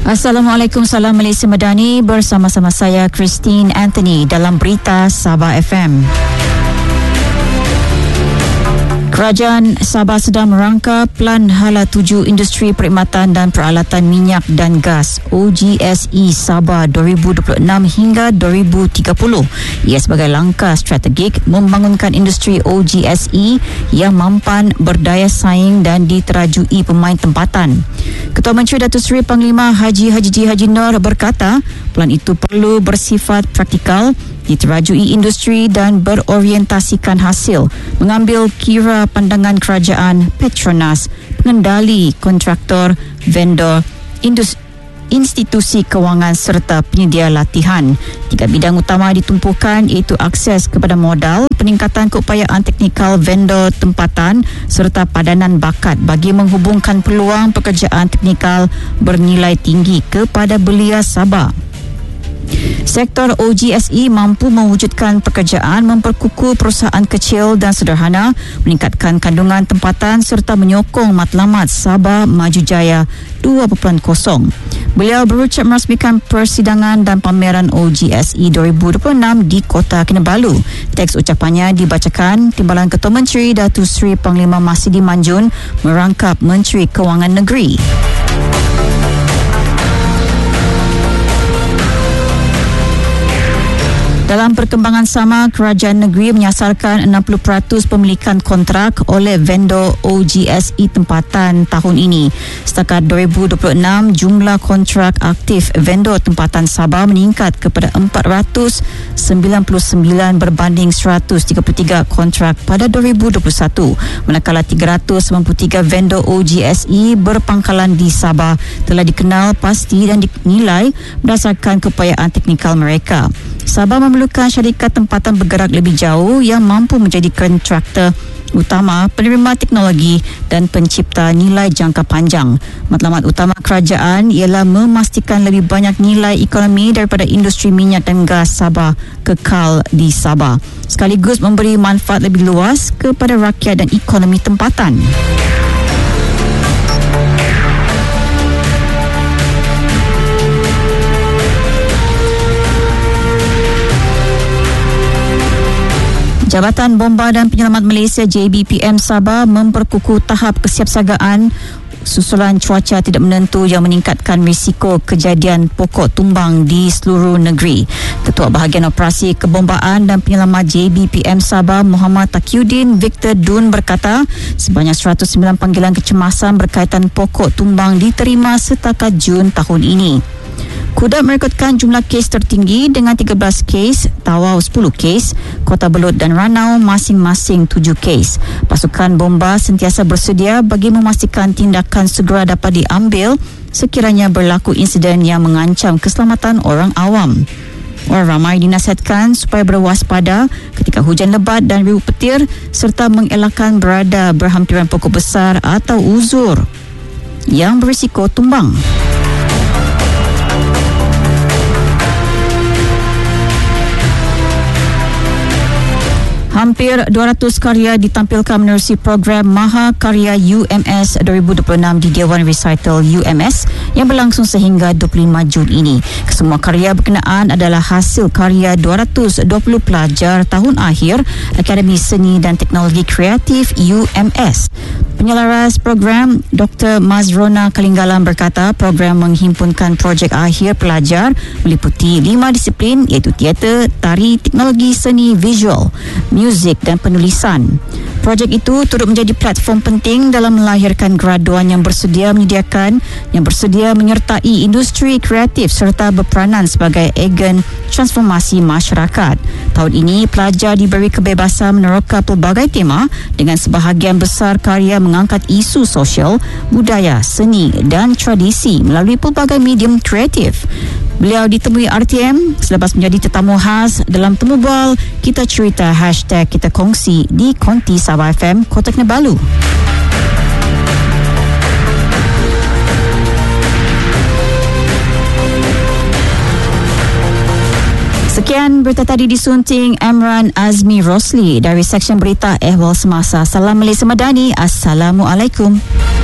Assalamualaikum, salam Malaysia Madani. Bersama-sama saya Christine Anthony dalam Berita Sabah FM. Kerajaan Sabah sedang merangka Pelan Hala Tuju Industri Perkhidmatan dan Peralatan Minyak dan Gas OGSE Sabah 2026 hingga 2030. Ia sebagai langkah strategik membangunkan industri OGSE yang mampan berdaya saing dan diterajui pemain tempatan. Ketua Menteri Datuk Seri Panglima Haji Haji Nur berkata, pelan itu perlu bersifat praktikal, diterajui industri dan berorientasikan hasil, mengambil kira pandangan kerajaan, Petronas, pengendali, kontraktor, vendor, institusi kewangan serta penyedia latihan. 3 bidang utama ditumpukan iaitu akses kepada modal, peningkatan keupayaan teknikal vendor tempatan serta padanan bakat bagi menghubungkan peluang pekerjaan teknikal bernilai tinggi kepada belia Sabah. Sektor OGSE mampu mewujudkan pekerjaan, memperkukuh perusahaan kecil dan sederhana, meningkatkan kandungan tempatan serta menyokong matlamat Sabah Maju Jaya 2.0. Beliau berucap merasmikan persidangan dan pameran OGSE 2026 di Kota Kinabalu. Teks ucapannya dibacakan Timbalan Ketua Menteri Datuk Seri Panglima Masidi Manjun merangkap Menteri Kewangan Negeri. Dalam perkembangan sama, kerajaan negeri menyasarkan 60% pemilikan kontrak oleh vendor OGSE tempatan tahun ini. Setakat 2026, jumlah kontrak aktif vendor tempatan Sabah meningkat kepada 499 berbanding 133 kontrak pada 2021. Manakala 393 vendor OGSE berpangkalan di Sabah telah dikenal pasti dan dinilai berdasarkan keupayaan teknikal mereka. Sabah memerlukan syarikat tempatan bergerak lebih jauh yang mampu menjadi kontraktor utama, penerima teknologi dan pencipta nilai jangka panjang. Matlamat utama kerajaan ialah memastikan lebih banyak nilai ekonomi daripada industri minyak dan gas Sabah kekal di Sabah, sekaligus memberi manfaat lebih luas kepada rakyat dan ekonomi tempatan. Jabatan Bomba dan Penyelamat Malaysia JBPM Sabah memperkukuh tahap kesiapsiagaan susulan cuaca tidak menentu yang meningkatkan risiko kejadian pokok tumbang di seluruh negeri. Ketua Bahagian Operasi Kebombaan dan Penyelamat JBPM Sabah Muhammad Taqiyuddin Victor Dun berkata, sebanyak 109 panggilan kecemasan berkaitan pokok tumbang diterima setakat Jun tahun ini. Kudat merekodkan jumlah kes tertinggi dengan 13 kes, Tawau 10 kes, Kota Belud dan Ranau masing-masing 7 kes. Pasukan bomba sentiasa bersedia bagi memastikan tindakan segera dapat diambil sekiranya berlaku insiden yang mengancam keselamatan orang awam. Orang ramai dinasihatkan supaya berwaspada ketika hujan lebat dan riuh petir serta mengelakkan berada berhampiran pokok besar atau uzur yang berisiko tumbang. Hampir 200 karya ditampilkan menerusi program Maha Karya UMS 2026 di Dewan Recital UMS yang berlangsung sehingga 25 Jun ini. Kesemua karya berkenaan adalah hasil karya 220 pelajar tahun akhir Akademi Seni dan Teknologi Kreatif UMS. Penyelaras program Dr. Mazrona Kalinggalan berkata, program menghimpunkan projek akhir pelajar meliputi 5 disiplin iaitu teater, tari, teknologi seni visual, muzik dan penulisan. Projek itu turut menjadi platform penting dalam melahirkan graduan yang bersedia menyertai industri kreatif serta berperanan sebagai agen transformasi masyarakat. Tahun ini, pelajar diberi kebebasan meneroka pelbagai tema dengan sebahagian besar karya mengangkat isu sosial, budaya, seni dan tradisi melalui pelbagai medium kreatif. Beliau ditemui RTM selepas menjadi tetamu khas dalam Temu Bual Kita Cerita #Kita Kongsi di Konti Sabah FM, Kota Kinabalu. Sekian berita tadi disunting Amran Azmi Rosli dari Seksyen Berita Ehwal Semasa. Salam Malaysia Madani. Assalamualaikum.